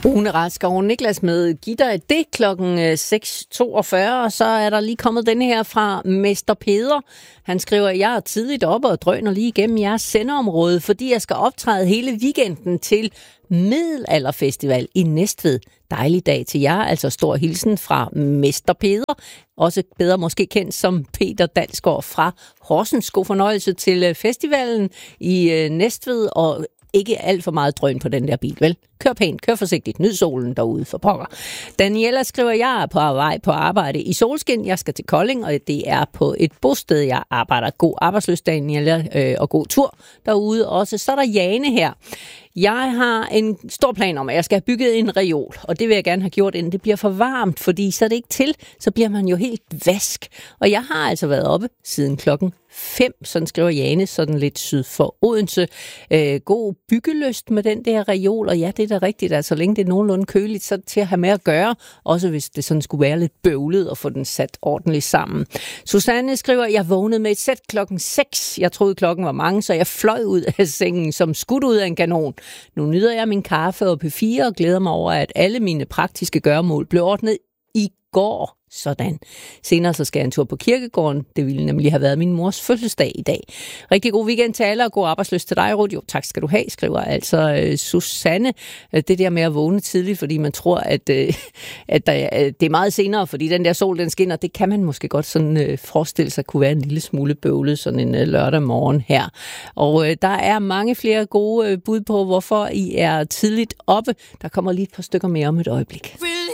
Rune Raskov Niklas med Gitter det klokken 6.42, og så er der lige kommet denne her fra Mester Peder. Han skriver, jeg er tidligt oppe og drøner lige igennem jeres sendeområde, fordi jeg skal optræde hele weekenden til Middelalderfestival i Næstved. Dejlig dag til jer, altså stor hilsen fra Mester Peder, også bedre måske kendt som Peter Dalsgaard fra Horsens. God fornøjelse til festivalen i Næstved, og ikke alt for meget drøn på den der bil, vel? Kør pænt, kør forsigtigt, nyd solen derude for pokker. Daniela skriver, jeg er på vej på arbejde i solskin. Jeg skal til Kolding, og det er på et bosted, jeg arbejder. God arbejdsløst, Daniela, og god tur derude også. Så er der Jane her. Jeg har en stor plan om, at jeg skal have bygget en reol, og det vil jeg gerne have gjort, inden det bliver for varmt, fordi så er det ikke til, så bliver man jo helt vask. Og jeg har altså været oppe siden klokken 5, sådan skriver Jane, sådan lidt syd for Odense. God byggelyst med den der reol, og ja, det er da rigtigt, at så længe det er nogenlunde køligt, så er det til at have med at gøre, også hvis det sådan skulle være lidt bøvlet at få den sat ordentligt sammen. Susanne skriver, jeg vågnede med et sæt klokken 6. Jeg troede klokken var mange, så jeg fløj ud af sengen som skudt ud af en kanon. Nu nyder jeg min kaffe og P4 og glæder mig over, at alle mine praktiske gøremål blev ordnet i går. Sådan. Senere så skal jeg en tur på kirkegården. Det ville nemlig have været min mors fødselsdag i dag. Rigtig god weekend til alle, og god arbejdsløst til dig, Rudi. Tak skal du have, skriver altså Susanne. Det der med at vågne tidligt, fordi man tror, at det er meget senere, fordi den der sol, den skinner, det kan man måske godt sådan forestille sig kunne være en lille smule bøvlet sådan en lørdag morgen her. Og der er mange flere gode bud på, hvorfor I er tidligt oppe. Der kommer lige et par stykker mere om et øjeblik.